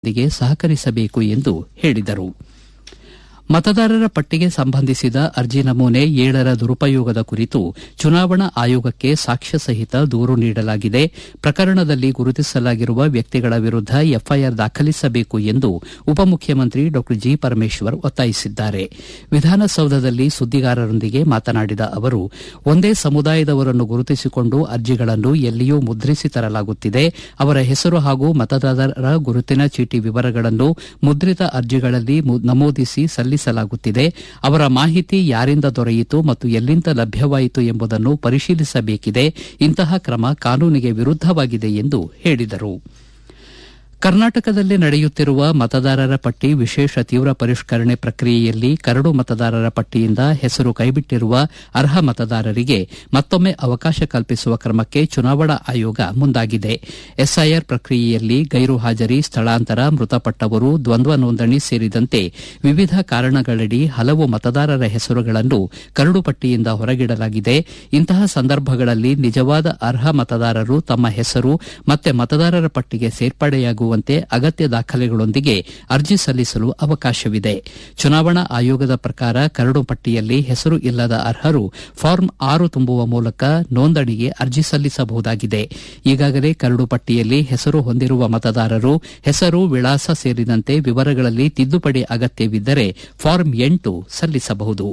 ಗೆ ಸಹಕರಿಸಬೇಕು ಎಂದು ಹೇಳಿದರು. ಮತದಾರರ ಪಟ್ಟಿಗೆ ಸಂಬಂಧಿಸಿದ ಅರ್ಜಿ ನಮೂನೆ 7ರ ದುರುಪಯೋಗದ ಕುರಿತು ಚುನಾವಣಾ ಆಯೋಗಕ್ಕೆ ಸಾಕ್ಷ್ಯ ಸಹಿತ ದೂರು ನೀಡಲಾಗಿದೆ. ಪ್ರಕರಣದಲ್ಲಿ ಗುರುತಿಸಲಾಗಿರುವ ವ್ಯಕ್ತಿಗಳ ವಿರುದ್ಧ ಎಫ್ಐಆರ್ ದಾಖಲಿಸಬೇಕು ಎಂದು ಉಪಮುಖ್ಯಮಂತ್ರಿ ಡಾ ಜಿ ಪರಮೇಶ್ವರ್ ಒತ್ತಾಯಿಸಿದ್ದಾರೆ. ವಿಧಾನಸೌಧದಲ್ಲಿ ಸುದ್ದಿಗಾರರೊಂದಿಗೆ ಮಾತನಾಡಿದ ಅವರು, ಒಂದೇ ಸಮುದಾಯದವರನ್ನು ಗುರುತಿಸಿಕೊಂಡು ಅರ್ಜಿಗಳನ್ನು ಎಲ್ಲಿಯೂ ಮುದ್ರಿಸಿ ತರಲಾಗುತ್ತಿದೆ. ಅವರ ಹೆಸರು ಹಾಗೂ ಮತದಾರರ ಗುರುತಿನ ಚೀಟಿ ವಿವರಗಳನ್ನು ಮುದ್ರಿತ ಅರ್ಜಿಗಳಲ್ಲಿ ನಮೂದಿಸಿ ಸಲ್ಲಿಸಲಾಗುತ್ತಿದೆ. ಅವರ ಮಾಹಿತಿ ಯಾರಿಂದ ದೊರೆಯಿತು ಮತ್ತು ಎಲ್ಲಿಂದ ಲಭ್ಯವಾಯಿತು ಎಂಬುದನ್ನು ಪರಿಶೀಲಿಸಬೇಕಿದೆ. ಇಂತಹ ಕ್ರಮ ಕಾನೂನಿಗೆ ವಿರುದ್ದವಾಗಿದೆ ಎಂದು ಹೇಳಿದರು. ಕರ್ನಾಟಕದಲ್ಲಿ ನಡೆಯುತ್ತಿರುವ ಮತದಾರರ ಪಟ್ಟಿ ವಿಶೇಷ ತೀವ್ರ ಪರಿಷ್ಕರಣೆ ಪ್ರಕ್ರಿಯೆಯಲ್ಲಿ ಕರಡು ಮತದಾರರ ಪಟ್ಟಿಯಿಂದ ಹೆಸರು ಕೈಬಿಟ್ಟಿರುವ ಅರ್ಹ ಮತದಾರರಿಗೆ ಮತ್ತೊಮ್ಮೆ ಅವಕಾಶ ಕಲ್ಪಿಸುವ ಕ್ರಮಕ್ಕೆ ಚುನಾವಣಾ ಆಯೋಗ ಮುಂದಾಗಿದೆ. ಎಸ್ಐಆರ್ ಪ್ರಕ್ರಿಯೆಯಲ್ಲಿ ಗೈರು ಹಾಜರಿ, ಸ್ಥಳಾಂತರ, ಮೃತಪಟ್ಟವರು, ದ್ವಂದ್ವ ನೋಂದಣಿ ಸೇರಿದಂತೆ ವಿವಿಧ ಕಾರಣಗಳಡಿ ಹಲವು ಮತದಾರರ ಹೆಸರುಗಳನ್ನು ಕರಡು ಪಟ್ಟಿಯಿಂದ ಹೊರಗಿಡಲಾಗಿದೆ. ಇಂತಹ ಸಂದರ್ಭಗಳಲ್ಲಿ ನಿಜವಾದ ಅರ್ಹ ಮತದಾರರು ತಮ್ಮ ಹೆಸರು ಮತ್ತೆ ಮತದಾರರ ಪಟ್ಟಿಗೆ ಸೇರ್ಪಡೆಯಾಗುವ ಅಗತ್ಯ ದಾಖಲೆಗಳೊಂದಿಗೆ ಅರ್ಜಿ ಸಲ್ಲಿಸಲು ಅವಕಾಶವಿದೆ. ಚುನಾವಣಾ ಆಯೋಗದ ಪ್ರಕಾರ ಕರಡು ಪಟ್ಟಿಯಲ್ಲಿ ಹೆಸರು ಇಲ್ಲದ ಅರ್ಹರು ಫಾರ್ಮ್ 6 ತುಂಬುವ ಮೂಲಕ ನೋಂದಣಿಗೆ ಅರ್ಜಿ ಸಲ್ಲಿಸಬಹುದಾಗಿದೆ. ಈಗಾಗಲೇ ಕರಡು ಪಟ್ಟಿಯಲ್ಲಿ ಹೆಸರು ಹೊಂದಿರುವ ಮತದಾರರು ಹೆಸರು, ವಿಳಾಸ ಸೇರಿದಂತೆ ವಿವರಗಳಲ್ಲಿ ತಿದ್ದುಪಡಿ ಅಗತ್ಯವಿದ್ದರೆ ಫಾರ್ಮ್ 8 ಸಲ್ಲಿಸಬಹುದು.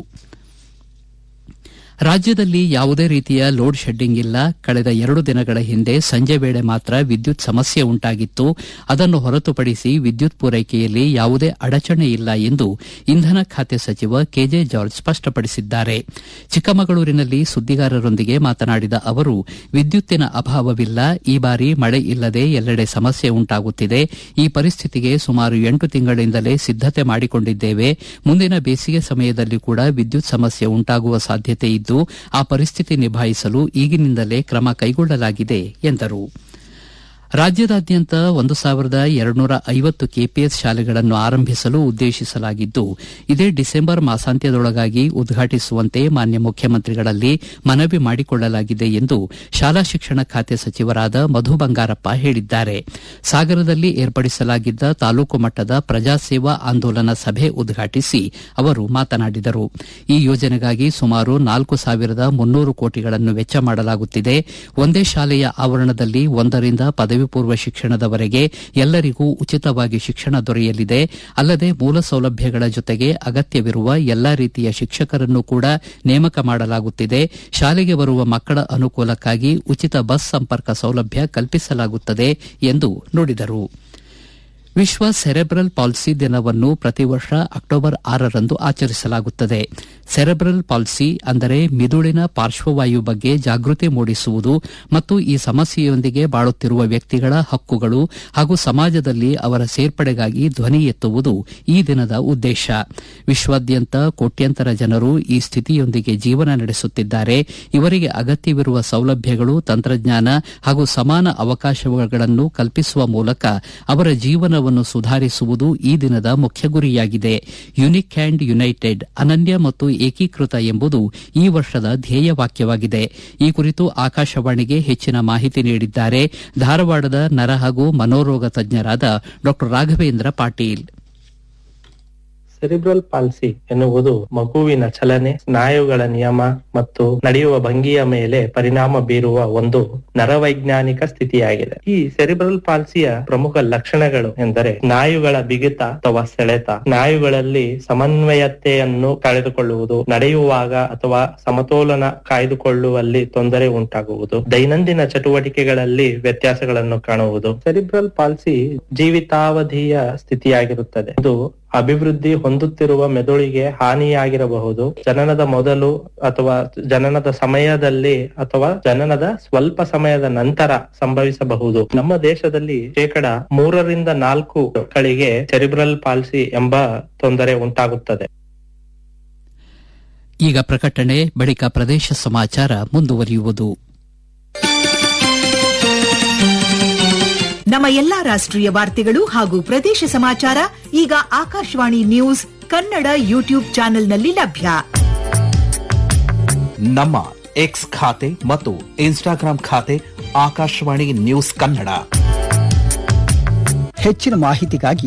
ರಾಜ್ಯದಲ್ಲಿ ಯಾವುದೇ ರೀತಿಯ ಲೋಡ್ ಶೆಡ್ಡಿಂಗ್ ಇಲ್ಲ. ಕಳೆದ 2 ದಿನಗಳ ಹಿಂದೆ ಸಂಜೆ ವೇಳೆ ಮಾತ್ರ ವಿದ್ಯುತ್ ಸಮಸ್ಯೆ ಉಂಟಾಗಿತ್ತು. ಅದನ್ನು ಹೊರತುಪಡಿಸಿ ವಿದ್ಯುತ್ ಪೂರೈಕೆಯಲ್ಲಿ ಯಾವುದೇ ಅಡಚಣೆ ಇಲ್ಲ ಎಂದು ಇಂಧನ ಖಾತೆ ಸಚಿವ ಕೆಜೆ ಜಾರ್ಜ್ ಸ್ಪಷ್ಟಪಡಿಸಿದ್ದಾರೆ. ಚಿಕ್ಕಮಗಳೂರಿನಲ್ಲಿ ಸುದ್ದಿಗಾರರೊಂದಿಗೆ ಮಾತನಾಡಿದ ಅವರು, ವಿದ್ಯುತ್ತಿನ ಅಭಾವವಿಲ್ಲ. ಈ ಬಾರಿ ಮಳೆ ಇಲ್ಲದೆ ಎಲ್ಲೆಡೆ ಸಮಸ್ಯೆ ಉಂಟಾಗುತ್ತಿದೆ. ಈ ಪರಿಸ್ಥಿತಿಗೆ ಸುಮಾರು 8 ತಿಂಗಳಿಂದಲೇ ಸಿದ್ದತೆ ಮಾಡಿಕೊಂಡಿದ್ದೇವೆ. ಮುಂದಿನ ಬೇಸಿಗೆ ಸಮಯದಲ್ಲಿ ಕೂಡ ವಿದ್ಯುತ್ ಸಮಸ್ಯೆ ಉಂಟಾಗುವ ಸಾಧ್ಯತೆ ಇದ್ದು ಆ ಪರಿಸ್ಥಿತಿ ನಿಭಾಯಿಸಲು ಈಗಿನಿಂದಲೇ ಕ್ರಮ ಕೈಗೊಳ್ಳಲಾಗಿದೆ ಎಂದರು. ರಾಜ್ಯದಾದ್ಯಂತ 1250 ಕೆಪಿಎಸ್ ಶಾಲೆಗಳನ್ನು ಆರಂಭಿಸಲು ಉದ್ದೇಶಿಸಲಾಗಿದ್ದು, ಇದೇ ಡಿಸೆಂಬರ್ ಮಾಸಾಂತ್ಯದೊಳಗಾಗಿ ಉದ್ಘಾಟಿಸುವಂತೆ ಮಾನ್ಯ ಮುಖ್ಯಮಂತ್ರಿಗಳಲ್ಲಿ ಮನವಿ ಮಾಡಿಕೊಳ್ಳಲಾಗಿದೆ ಎಂದು ಶಾಲಾ ಶಿಕ್ಷಣ ಖಾತೆ ಸಚಿವರಾದ ಮಧು ಬಂಗಾರಪ್ಪ ಹೇಳಿದ್ದಾರೆ. ಸಾಗರದಲ್ಲಿ ಏರ್ಪಡಿಸಲಾಗಿದ್ದ ತಾಲೂಕು ಮಟ್ಟದ ಪ್ರಜಾಸೇವಾ ಆಂದೋಲನ ಸಭೆ ಉದ್ಘಾಟಿಸಿ ಅವರು ಮಾತನಾಡಿದರು. ಈ ಯೋಜನೆಗಾಗಿ ಸುಮಾರು 4,300 ಕೋಟಿಗಳನ್ನು ವೆಚ್ಚ ಮಾಡಲಾಗುತ್ತಿದೆ. ಒಂದೇ ಶಾಲೆಯ ಆವರಣದಲ್ಲಿ 1ರಿಂದ ಪದವಿ ಪೂರ್ವ ಶಿಕ್ಷಣದವರೆಗೆ ಎಲ್ಲರಿಗೂ ಉಚಿತವಾಗಿ ಶಿಕ್ಷಣ ದೊರೆಯಲಿದೆ. ಅಲ್ಲದೆ ಮೂಲ ಸೌಲಭ್ಯಗಳ ಜೊತೆಗೆ ಅಗತ್ಯವಿರುವ ಎಲ್ಲಾ ರೀತಿಯ ಶಿಕ್ಷಕರನ್ನು ಕೂಡ ನೇಮಕ ಮಾಡಲಾಗುತ್ತಿದೆ. ಶಾಲೆಗೆ ಬರುವ ಮಕ್ಕಳ ಅನುಕೂಲಕ್ಕಾಗಿ ಉಚಿತ ಬಸ್ ಸಂಪರ್ಕ ಸೌಲಭ್ಯ ಕಲ್ಪಿಸಲಾಗುತ್ತದೆ ಎಂದು ನುಡಿದರು. ವಿಶ್ವ ಸೆರೆಬ್ರಲ್ ಪಾಲ್ಸಿ ದಿನವನ್ನು ಪ್ರತಿ ವರ್ಷ ಅಕ್ಟೋಬರ್ 6ರಂದು ಆಚರಿಸಲಾಗುತ್ತದೆ. ಸೆರೆಬ್ರಲ್ ಪಾಲ್ಸಿ ಅಂದರೆ ಮಿದುಳಿನ ಪಾರ್ಶ್ವವಾಯು ಬಗ್ಗೆ ಜಾಗೃತಿ ಮೂಡಿಸುವುದು ಮತ್ತು ಈ ಸಮಸ್ಯೆಯೊಂದಿಗೆ ಬಾಳುತ್ತಿರುವ ವ್ಯಕ್ತಿಗಳ ಹಕ್ಕುಗಳು ಹಾಗೂ ಸಮಾಜದಲ್ಲಿ ಅವರ ಸೇರ್ಪಡೆಗಾಗಿ ಧ್ವನಿ ಎತ್ತುವುದು ಈ ದಿನದ ಉದ್ದೇಶ. ವಿಶ್ವಾದ್ಯಂತ ಕೋಟ್ಯಂತರ ಜನರು ಈ ಸ್ಥಿತಿಯೊಂದಿಗೆ ಜೀವನ ನಡೆಸುತ್ತಿದ್ದಾರೆ. ಇವರಿಗೆ ಅಗತ್ಯವಿರುವ ಸೌಲಭ್ಯಗಳು, ತಂತ್ರಜ್ಞಾನ ಹಾಗೂ ಸಮಾನ ಅವಕಾಶಗಳನ್ನು ಕಲ್ಪಿಸುವ ಮೂಲಕ ಅವರ ಜೀವನವನ್ನು ಸುಧಾರಿಸುವುದು ಈ ದಿನದ ಮುಖ್ಯ ಗುರಿಯಾಗಿದೆ. ಯುನಿಕ್ ಆ್ಯಂಡ್ ಯುನೈಟೆಡ್, ಅನನ್ಯ ಮತ್ತು ಏಕೀಕೃತ ಎಂಬುದು ಈ ವರ್ಷದ ಧ್ಯೇಯವಾಕ್ಯವಾಗಿದೆ. ಈ ಕುರಿತು ಆಕಾಶವಾಣಿಗೆ ಹೆಚ್ಚಿನ ಮಾಹಿತಿ ನೀಡಿದ್ದಾರೆ ಧಾರವಾಡದ ನರ ಹಾಗೂ ಮನೋರೋಗ ತಜ್ಞರಾದ ಡಾ ರಾಘವೇಂದ್ರ ಪಾಟೀಲ್. ಸೆರಿಬ್ರಲ್ ಪಾಲ್ಸಿ ಎನ್ನುವುದು ಮಗುವಿನ ಚಲನೆ, ಸ್ನಾಯುಗಳ ನಿಯಮ ಮತ್ತು ನಡೆಯುವ ಭಂಗಿಯ ಮೇಲೆ ಪರಿಣಾಮ ಬೀರುವ ಒಂದು ನರವೈಜ್ಞಾನಿಕ ಸ್ಥಿತಿಯಾಗಿದೆ. ಈ ಸೆರಿಬ್ರಲ್ ಪಾಲ್ಸಿಯ ಪ್ರಮುಖ ಲಕ್ಷಣಗಳು ಎಂದರೆ ಸ್ನಾಯುಗಳ ಬಿಗಿತ ಅಥವಾ ಸೆಳೆತ, ಸ್ನಾಯುಗಳಲ್ಲಿ ಸಮನ್ವಯತೆಯನ್ನು ಕಳೆದುಕೊಳ್ಳುವುದು, ನಡೆಯುವಾಗ ಅಥವಾ ಸಮತೋಲನ ಕಾಯ್ದುಕೊಳ್ಳುವಲ್ಲಿ ತೊಂದರೆ ಉಂಟಾಗುವುದು, ದೈನಂದಿನ ಚಟುವಟಿಕೆಗಳಲ್ಲಿ ವ್ಯತ್ಯಾಸಗಳನ್ನು ಕಾಣುವುದು. Cerebral policy ಜೀವಿತಾವಧಿಯ ಸ್ಥಿತಿಯಾಗಿರುತ್ತದೆ. ಇದು ಅಭಿವೃದ್ಧಿ ಹೊಂದುತ್ತಿರುವ ಮೆದುಳಿಗೆ ಹಾನಿಯಾಗಿರಬಹುದು. ಜನನದ ಮೊದಲು ಅಥವಾ ಜನನದ ಸಮಯದಲ್ಲಿ ಅಥವಾ ಜನನದ ಸ್ವಲ್ಪ ಸಮಯದ ನಂತರ ಸಂಭವಿಸಬಹುದು. ನಮ್ಮ ದೇಶದಲ್ಲಿ 3ರಿಂದ 4 ಮಕ್ಕಳಿಗೆ ಸೆರಿಬ್ರಲ್ ಪಾಲ್ಸಿ ಎಂಬ ತೊಂದರೆ ಉಂಟಾಗುತ್ತದೆ. ಈಗ ಪ್ರಕಟಣೆ, ಬಳಿಕ ಪ್ರದೇಶ ಸಮಾಚಾರ ಮುಂದುವರಿಯುವುದು. ನಮ್ಮ ಎಲ್ಲಾ ರಾಷ್ಟ್ರೀಯ ವಾರ್ತೆಗಳು ಹಾಗೂ ಪ್ರದೇಶ ಸಮಾಚಾರ ಈಗ ಆಕಾಶವಾಣಿ ನ್ಯೂಸ್ ಕನ್ನಡ ಯೂಟ್ಯೂಬ್ ಚಾನೆಲ್ನಲ್ಲಿ ಲಭ್ಯ. ನಮ್ಮ ಎಕ್ಸ್ ಖಾತೆ ಮತ್ತು ಇನ್ಸ್ಟಾಗ್ರಾಂ ಖಾತೆ ಆಕಾಶವಾಣಿ ನ್ಯೂಸ್ ಕನ್ನಡ. ಹೆಚ್ಚಿನ ಮಾಹಿತಿಗಾಗಿ